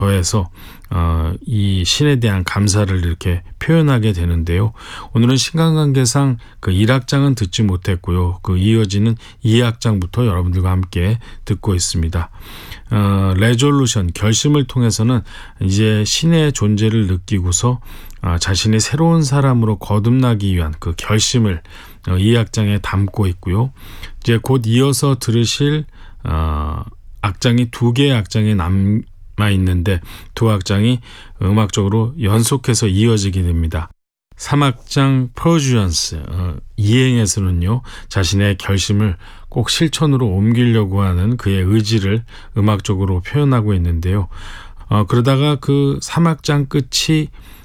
더해서 이 신에 대한 감사를 이렇게 표현하게 되는데요. 오늘은 신간관계상 그 1악장은 듣지 못했고요. 그 이어지는 2악장부터 여러분들과 함께 듣고 있습니다. 레졸루션, 결심을 통해서는 이제 신의 존재를 느끼고서 자신이 새로운 사람으로 거듭나기 위한 그 결심을 2악장에 담고 있고요. 이제 곧 이어서 들으실 악장이 2개의 악장이 남아 있는데 두 악장이 음악적으로 연속해서 이어지게 됩니다. 3악장 퍼주언스, 이행에서는요, 자신의 결심을 꼭 실천으로 옮기려고 하는 그의 의지를 음악적으로 표현하고 있는데요. 그러다가 그 3악장 끝이